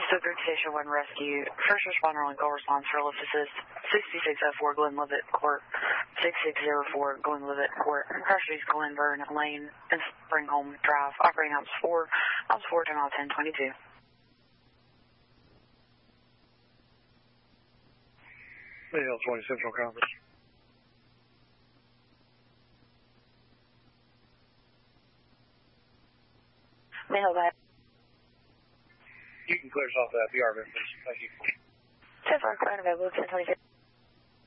Subgroup Station 1 Rescue. First responder on call response for lift assist. 6604 Glenlivet Court. 6604 Glenlivet Court. Crushers Glenburn Lane and Springholm Drive. Operating ops 4. Ops 4 to mile 1022. AL20 Central Conference. Mail that. You can clear us off that PR, please. Thank you. So far, client available 1022.